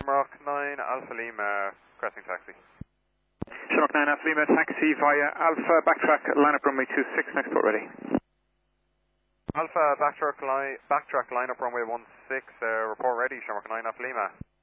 Shamrock 9 Alpha Lima, crossing taxi. Shamrock 9 Alpha Lima, taxi via Alpha, backtrack, line up runway 26, next port ready. Alpha, backtrack line up runway 16, report ready, Shamrock 9 Alpha Lima.